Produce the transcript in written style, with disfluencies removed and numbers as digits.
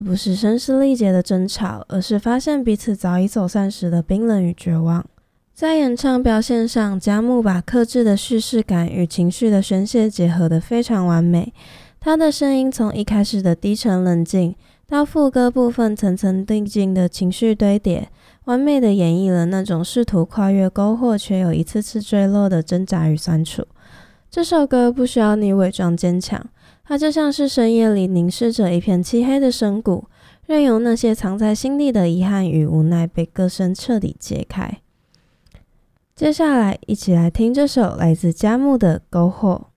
不是声嘶力竭的争吵，而是发现彼此早已走散时的冰冷与绝望。在演唱表现上，佳木把克制的叙事感与情绪的宣泄结合得非常完美。他的声音从一开始的低沉冷静，到副歌部分层层递进的情绪堆叠，完美的演绎了那种试图跨越沟壑却又一次次坠落的挣扎与酸楚。这首歌不需要你伪装坚强，它就像是深夜里凝视着一片漆黑的深谷，任由那些藏在心底的遗憾与无奈被歌声彻底揭开。接下来一起来听这首来自佳木的《篝火》。